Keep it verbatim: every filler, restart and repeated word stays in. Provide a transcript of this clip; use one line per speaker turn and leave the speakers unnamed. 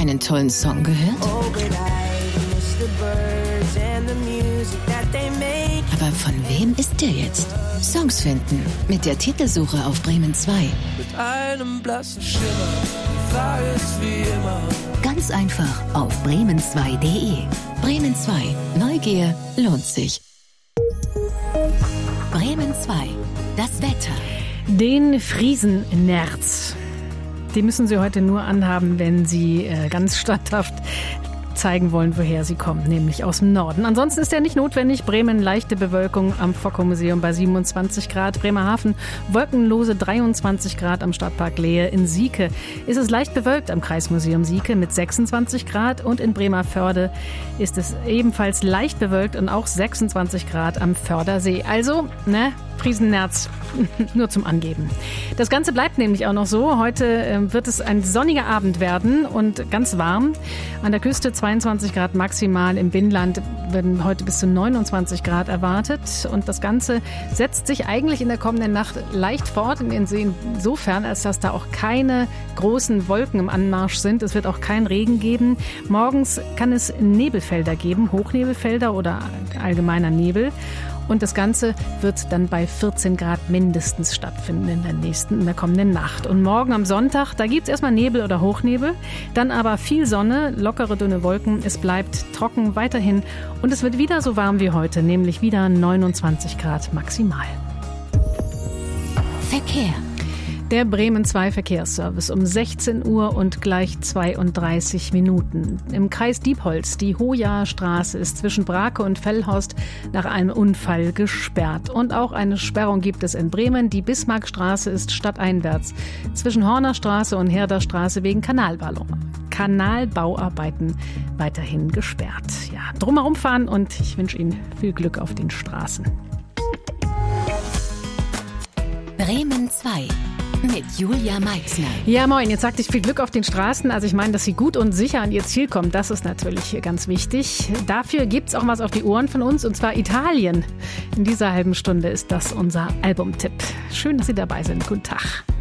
einen tollen Song gehört? Aber von wem ist der jetzt? Songs finden mit der Titelsuche auf Bremen zwei.
Mit einem blassen Schimmer, die Frage ist wie immer.
Ganz einfach auf bremen zwei punkt de. Bremen zwei. Neugier lohnt sich. Bremen zwei. Das Wetter.
Den Friesennerz. Die müssen Sie heute nur anhaben, wenn Sie äh, ganz statthaft zeigen wollen, woher sie kommen, nämlich aus dem Norden. Ansonsten ist der nicht notwendig. Bremen leichte Bewölkung am Focko-Museum bei siebenundzwanzig Grad. Bremerhaven wolkenlose dreiundzwanzig Grad am Stadtpark Lehe. In Sieke ist es leicht bewölkt am Kreismuseum Sieke mit sechsundzwanzig Grad und in Bremervörde ist es ebenfalls leicht bewölkt und auch sechsundzwanzig Grad am Fördersee. Also, ne, Friesennerz, nur zum Angeben. Das Ganze bleibt nämlich auch noch so. Heute äh, wird es ein sonniger Abend werden und ganz warm. An der Küste zweiundzwanzig Grad maximal, im Binnenland werden heute bis zu neunundzwanzig Grad erwartet. Und das Ganze setzt sich eigentlich in der kommenden Nacht leicht fort, insofern, als dass da auch keine großen Wolken im Anmarsch sind. Es wird auch keinen Regen geben. Morgens kann es Nebelfelder geben, Hochnebelfelder oder allgemeiner Nebel. Und das Ganze wird dann bei vierzehn Grad mindestens stattfinden in der nächsten, in der kommenden Nacht. Und morgen am Sonntag, da gibt es erstmal Nebel oder Hochnebel, dann aber viel Sonne, lockere, dünne Wolken. Es bleibt trocken weiterhin und es wird wieder so warm wie heute, nämlich wieder neunundzwanzig Grad maximal.
Verkehr.
Der Bremen zwei Verkehrsservice um sechzehn Uhr und gleich zweiunddreißig Minuten. Im Kreis Diepholz, die Hojaer Straße ist zwischen Brake und Fellhorst nach einem Unfall gesperrt. Und auch eine Sperrung gibt es in Bremen. Die Bismarckstraße ist stadteinwärts zwischen Hornerstraße und Herderstraße wegen Kanalbau. Kanalbauarbeiten weiterhin gesperrt. Ja, drumherum fahren und ich wünsche Ihnen viel Glück auf den Straßen.
Bremen zwei. Mit Julia Meixner.
Ja, moin. Jetzt sagte ich viel Glück auf den Straßen. Also ich meine, dass Sie gut und sicher an Ihr Ziel kommen. Das ist natürlich ganz wichtig. Dafür gibt's auch was auf die Ohren von uns, und zwar Italien. In dieser halben Stunde ist das unser Albumtipp. Schön, dass Sie dabei sind. Guten Tag.